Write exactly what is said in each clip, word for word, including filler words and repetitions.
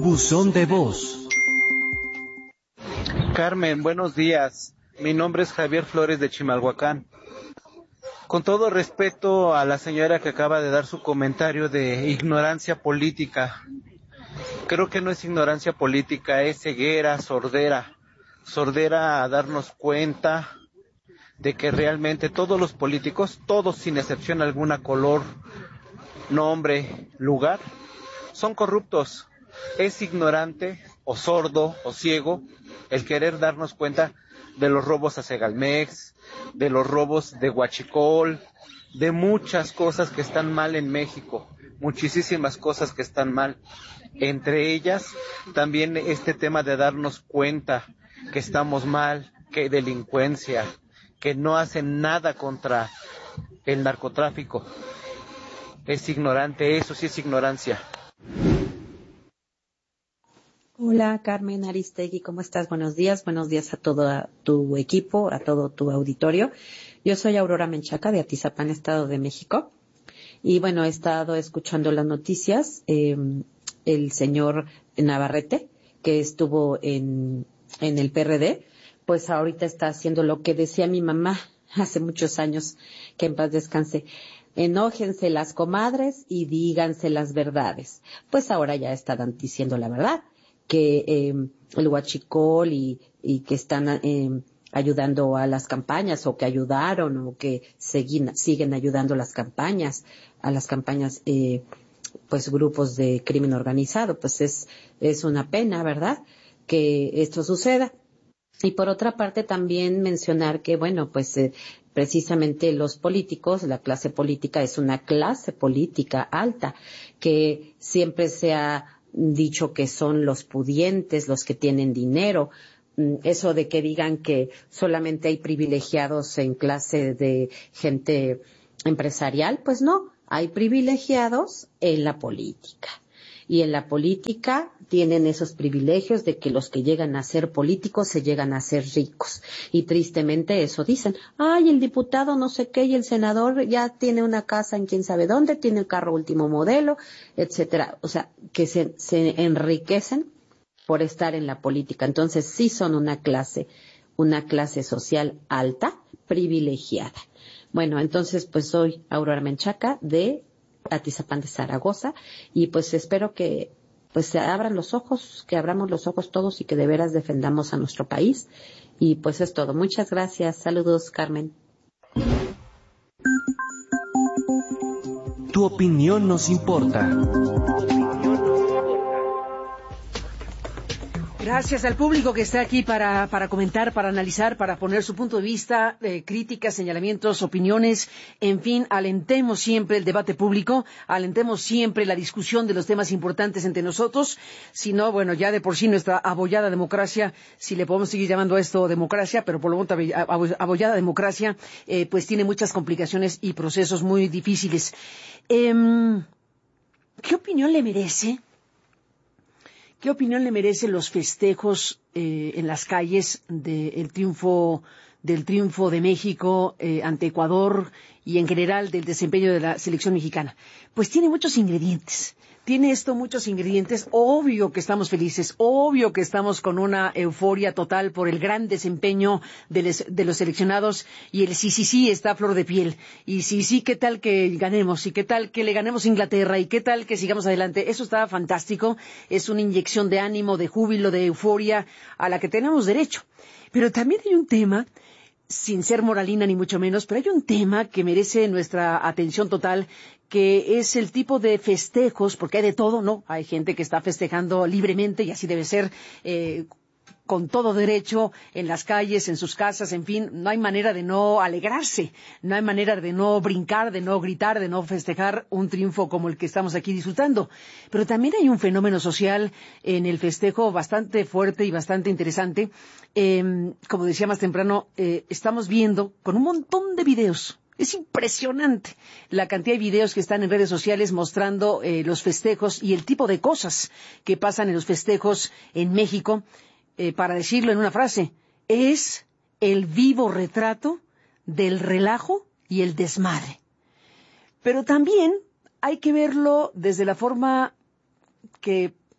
buzón de voz. Carmen, buenos días. Mi nombre es Javier Flores de Chimalhuacán. Con todo respeto a la señora que acaba de dar su comentario de ignorancia política, creo que no es ignorancia política, es ceguera, sordera, sordera a darnos cuenta de que realmente todos los políticos, todos sin excepción alguna, color, nombre, lugar, son corruptos. Es ignorante o sordo o ciego el querer darnos cuenta de los robos a Segalmex, de los robos de Huachicol, de muchas cosas que están mal en México, muchísimas cosas que están mal. Entre ellas, también este tema de darnos cuenta que estamos mal, que hay delincuencia, que no hacen nada contra el narcotráfico. Es ignorante, eso sí es ignorancia. Hola, Carmen Aristegui, ¿cómo estás? Buenos días, buenos días a todo tu equipo, a todo tu auditorio. Yo soy Aurora Menchaca de Atizapán, Estado de México. Y bueno, he estado escuchando las noticias. Eh, el señor Navarrete, que estuvo en, en el P R D, pues ahorita está haciendo lo que decía mi mamá hace muchos años, que en paz descanse. Enójense las comadres y díganse las verdades. Pues ahora ya están diciendo la verdad, que eh, el huachicol y, y que están eh, ayudando a las campañas, o que ayudaron, o que siguen, siguen ayudando las campañas, a las campañas, eh, pues grupos de crimen organizado. Pues es, es una pena, ¿verdad?, que esto suceda. Y por otra parte también mencionar que, bueno, pues eh, precisamente los políticos, la clase política es una clase política alta, que siempre se ha dicho que son los pudientes, los que tienen dinero. Eso de que digan que solamente hay privilegiados en clase de gente empresarial, pues no, hay privilegiados en la política. Y en la política tienen esos privilegios de que los que llegan a ser políticos se llegan a ser ricos. Y tristemente eso dicen. Ay, el diputado no sé qué y el senador ya tiene una casa en quién sabe dónde, tiene el carro último modelo, etcétera. O sea, que se, se enriquecen por estar en la política. Entonces sí son una clase, una clase social alta, privilegiada. Bueno, entonces pues soy Aurora Menchaca de Atizapán de Zaragoza, y pues espero que pues se abran los ojos, que abramos los ojos todos y que de veras defendamos a nuestro país. Y pues es todo. Muchas gracias. Saludos, Carmen. Tu opinión nos importa. Gracias al público que está aquí para, para comentar, para analizar, para poner su punto de vista, eh, críticas, señalamientos, opiniones. En fin, alentemos siempre el debate público, alentemos siempre la discusión de los temas importantes entre nosotros. Si no, bueno, ya de por sí nuestra abollada democracia, si le podemos seguir llamando a esto democracia, pero por lo tanto abollada democracia, eh, pues tiene muchas complicaciones y procesos muy difíciles. Eh, ¿Qué opinión le merece? ¿Qué opinión le merecen los festejos eh, en las calles del triunfo del triunfo de México eh, ante Ecuador y en general del desempeño de la selección mexicana? Pues tiene muchos ingredientes. Tiene esto muchos ingredientes. Obvio que estamos felices, obvio que estamos con una euforia total por el gran desempeño de, les, de los seleccionados, y el sí, sí, sí está a flor de piel. Y sí, sí, qué tal que ganemos, y qué tal que le ganemos a Inglaterra, y qué tal que sigamos adelante. Eso está fantástico. Es una inyección de ánimo, de júbilo, de euforia a la que tenemos derecho. Pero también hay un tema, sin ser moralina ni mucho menos, pero hay un tema que merece nuestra atención total, que es el tipo de festejos, porque hay de todo, ¿no? Hay gente que está festejando libremente, y así debe ser, eh, con todo derecho, en las calles, en sus casas, en fin, no hay manera de no alegrarse, no hay manera de no brincar, de no gritar, de no festejar un triunfo como el que estamos aquí disfrutando. Pero también hay un fenómeno social en el festejo bastante fuerte y bastante interesante. Eh, como decía más temprano, eh, estamos viendo con un montón de videos. Es impresionante la cantidad de videos que están en redes sociales mostrando eh, los festejos y el tipo de cosas que pasan en los festejos en México. Eh, para decirlo en una frase, es el vivo retrato del relajo y el desmadre. Pero también hay que verlo desde la forma que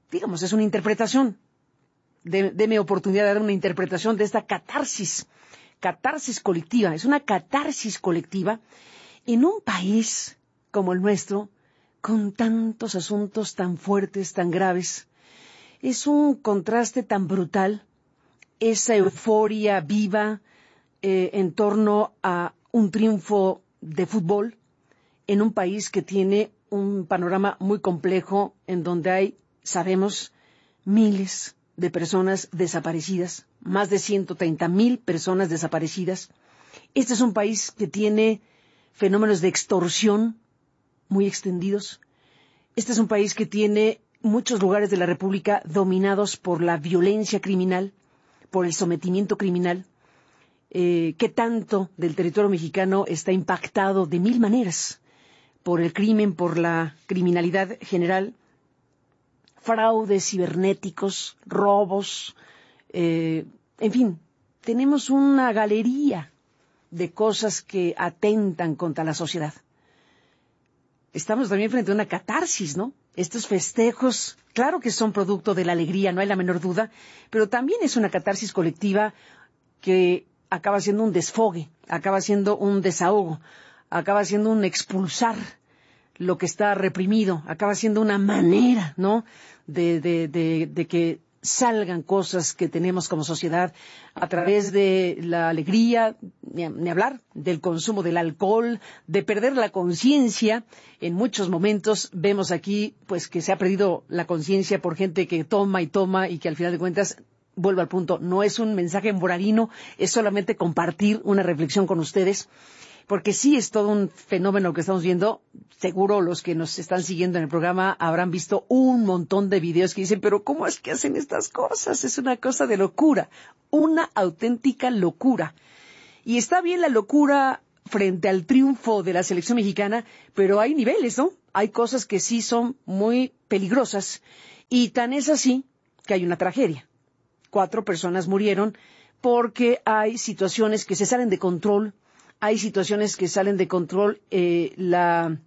digamos, es una interpretación. De, deme oportunidad de dar una interpretación de esta catarsis, catarsis colectiva. Es una catarsis colectiva en un país como el nuestro, con tantos asuntos tan fuertes, tan graves. Es un contraste tan brutal, esa euforia viva eh, en torno a un triunfo de fútbol en un país que tiene un panorama muy complejo en donde hay, sabemos, miles de personas desaparecidas, más de ciento treinta mil personas desaparecidas. Este es un país que tiene fenómenos de extorsión muy extendidos. Este es un país que tiene muchos lugares de la República dominados por la violencia criminal, por el sometimiento criminal. Eh, ¿Qué tanto del territorio mexicano está impactado de mil maneras por el crimen, por la criminalidad general? Fraudes cibernéticos, robos, eh, en fin, tenemos una galería de cosas que atentan contra la sociedad. Estamos también frente a una catarsis, ¿no? Estos festejos, claro que son producto de la alegría, no hay la menor duda, pero también es una catarsis colectiva que acaba siendo un desfogue, acaba siendo un desahogo, acaba siendo un expulsar lo que está reprimido, acaba siendo una manera, ¿no?, de, de, de, de que salgan cosas que tenemos como sociedad a través de la alegría, ni, ni hablar, del consumo del alcohol, de perder la conciencia. En muchos momentos vemos aquí pues que se ha perdido la conciencia por gente que toma y toma y que al final de cuentas, vuelvo al punto, no es un mensaje moralino, es solamente compartir una reflexión con ustedes. Porque sí es todo un fenómeno que estamos viendo. Seguro los que nos están siguiendo en el programa habrán visto un montón de videos que dicen, pero ¿cómo es que hacen estas cosas? Es una cosa de locura, una auténtica locura. Y está bien la locura frente al triunfo de la selección mexicana, pero hay niveles, ¿no? Hay cosas que sí son muy peligrosas. Y tan es así que hay una tragedia. Cuatro personas murieron porque hay situaciones que se salen de control. Hay situaciones que salen de control. Eh, la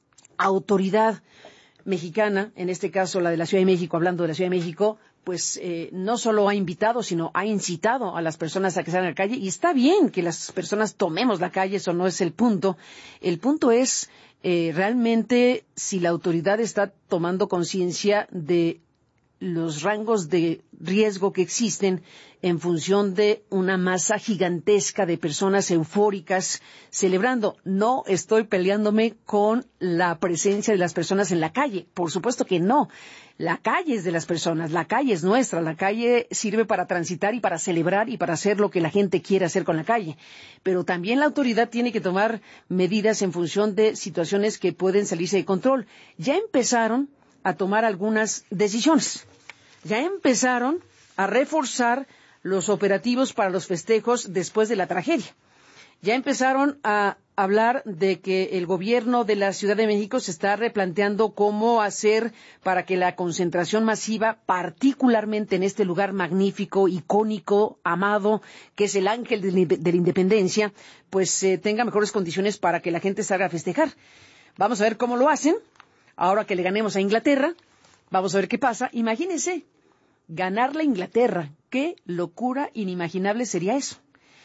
autoridad mexicana, en este caso la de la Ciudad de México, hablando de la Ciudad de México, pues eh, no solo ha invitado, sino ha incitado a las personas a que salgan a la calle. Y está bien que las personas tomemos la calle, eso no es el punto. El punto es eh, realmente si la autoridad está tomando conciencia de los rangos de riesgo que existen en función de una masa gigantesca de personas eufóricas celebrando. No estoy peleándome con la presencia de las personas en la calle, por supuesto que no. La calle es de las personas, la calle es nuestra, la calle sirve para transitar y para celebrar y para hacer lo que la gente quiere hacer con la calle. Pero también la autoridad tiene que tomar medidas en función de situaciones que pueden salirse de control. Ya empezaron a tomar algunas decisiones. Ya empezaron a reforzar los operativos para los festejos después de la tragedia. Ya empezaron a hablar de que el gobierno de la Ciudad de México se está replanteando cómo hacer para que la concentración masiva, particularmente en este lugar magnífico, icónico, amado, que es el Ángel de la Independencia, pues eh, tenga mejores condiciones para que la gente salga a festejar. Vamos a ver cómo lo hacen. Ahora que le ganemos a Inglaterra, vamos a ver qué pasa. Imagínense, ganarle a Inglaterra. Qué locura inimaginable sería eso.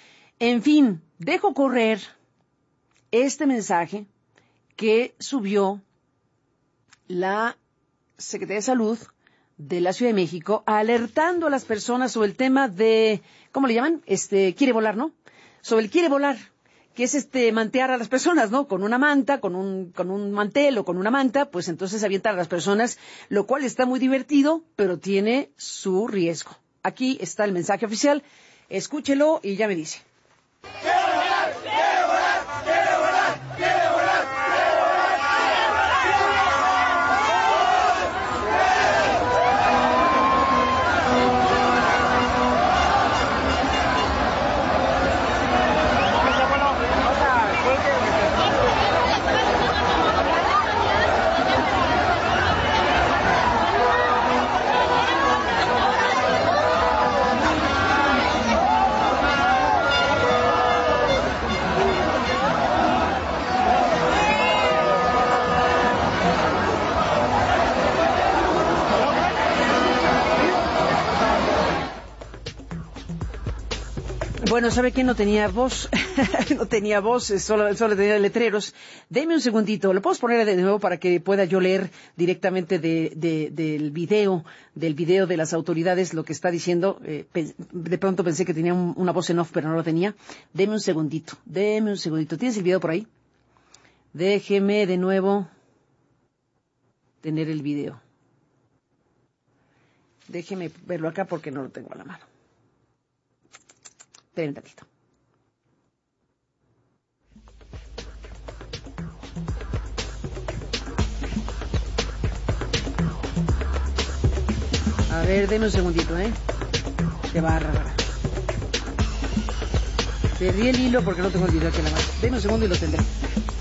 En fin, dejo correr este mensaje que subió la Secretaría de Salud de la Ciudad de México, alertando a las personas sobre el tema de, ¿cómo le llaman? Este, quiere volar, ¿no? Sobre el quiere volar, que es este mantear a las personas, ¿no? Con una manta, con un, con un mantel o con una manta, pues entonces avientan a las personas, lo cual está muy divertido, pero tiene su riesgo. Aquí está el mensaje oficial, escúchelo y ya me dice. ¡Quiero volar! ¡Quiero volar! ¡Quiero volar! ¡Quiero volar! Bueno, ¿sabe quién no tenía voz? No tenía voz, solo, solo tenía letreros. Deme un segundito, lo puedo poner de nuevo para que pueda yo leer directamente de, de, del video, del video de las autoridades lo que está diciendo. Eh, de pronto pensé que tenía un, una voz en off, pero no lo tenía. Deme un segundito, deme un segundito. ¿Tienes el video por ahí? Déjeme de nuevo tener el video. Déjeme verlo acá porque no lo tengo a la mano. Esperen un tantito. A ver, denme un segundito, ¿eh? Qué bárbara. Perdí el hilo porque no tengo el video aquí en la mano. Denme un segundo y lo tendré.